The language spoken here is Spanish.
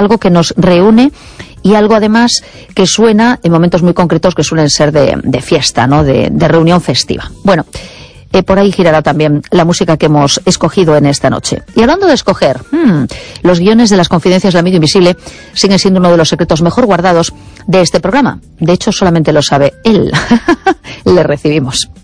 algo que nos reúne y algo además que suena en momentos muy concretos que suelen ser de fiesta, ¿no? De reunión festiva. Bueno, por ahí girará también la música que hemos escogido en esta noche. Y hablando de escoger, los guiones de las Confidencias del Amigo Invisible siguen siendo uno de los secretos mejor guardados de este programa. De hecho, solamente lo sabe él. Le recibimos.